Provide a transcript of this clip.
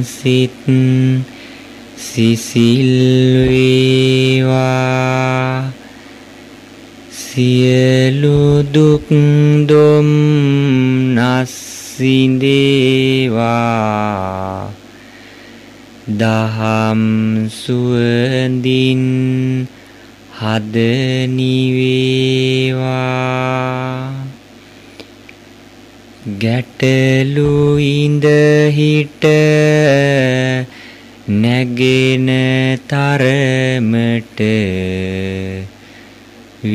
සිත් සිසිල් වේවා සියලු දුක් දුම්නස් සිඳේවා දහම් සුවඳින් හද නිවේවා ගැටලු ඉඳ හිට නැගෙන තරමට